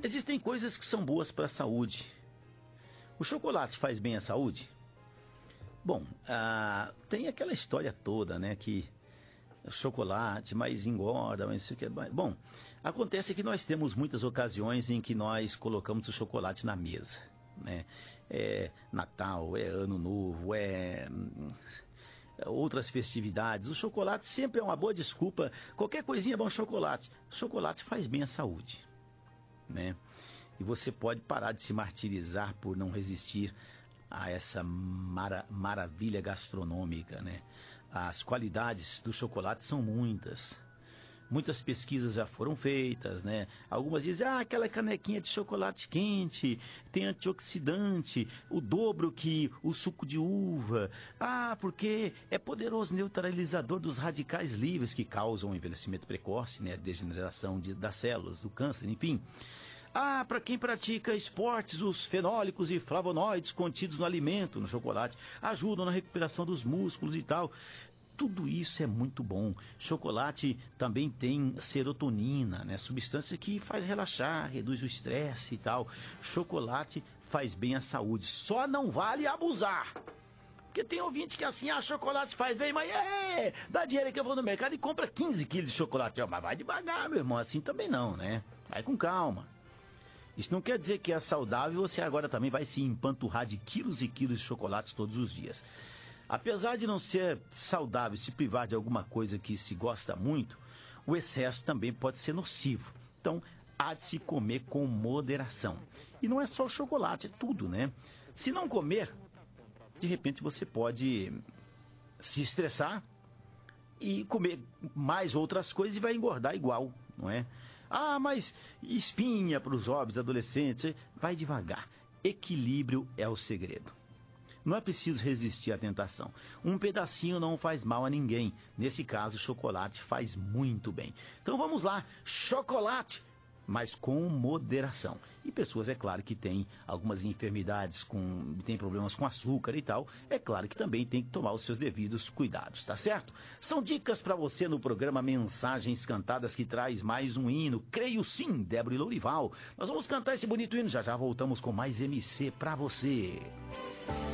Existem coisas que são boas para a saúde. O chocolate faz bem à saúde? Bom, tem aquela história toda, né, que chocolate mais engorda, mas isso que é... Bom, acontece que nós temos muitas ocasiões em que nós colocamos o chocolate na mesa, né? É Natal, é Ano Novo, outras festividades. O chocolate sempre é uma boa desculpa. Qualquer coisinha é bom chocolate. Chocolate faz bem à saúde, né? E você pode parar de se martirizar por não resistir a essa maravilha gastronômica, né? As qualidades do chocolate são muitas. Muitas pesquisas já foram feitas, né? Algumas dizem, aquela canequinha de chocolate quente tem antioxidante, o dobro que o suco de uva. Porque é poderoso neutralizador dos radicais livres que causam envelhecimento precoce, né? Degeneração das células, do câncer, enfim. Para quem pratica esportes, os fenólicos e flavonoides contidos no alimento, no chocolate, ajudam na recuperação dos músculos e tal. Tudo isso é muito bom. Chocolate também tem serotonina, né? Substância que faz relaxar, reduz o estresse e tal. Chocolate faz bem à saúde. Só não vale abusar. Porque tem ouvinte que assim, chocolate faz bem, mas dá dinheiro que eu vou no mercado e compra 15 quilos de chocolate. Mas vai devagar, meu irmão, assim também não, né? Vai com calma. Isso não quer dizer que é saudável, você agora também vai se empanturrar de quilos e quilos de chocolates todos os dias. Apesar de não ser saudável se privar de alguma coisa que se gosta muito, o excesso também pode ser nocivo. Então, há de se comer com moderação. E não é só o chocolate, é tudo, né? Se não comer, de repente você pode se estressar e comer mais outras coisas e vai engordar igual, não é? Mas espinha para os jovens, adolescentes. Vai devagar. Equilíbrio é o segredo. Não é preciso resistir à tentação. Um pedacinho não faz mal a ninguém. Nesse caso, o chocolate faz muito bem. Então vamos lá, chocolate, mas com moderação. E pessoas, é claro, que têm algumas enfermidades, têm problemas com açúcar e tal, é claro que também tem que tomar os seus devidos cuidados, tá certo? São dicas para você no programa Mensagens Cantadas, que traz mais um hino. Creio sim, Débora e Lourival. Nós vamos cantar esse bonito hino, já voltamos com mais MC para você.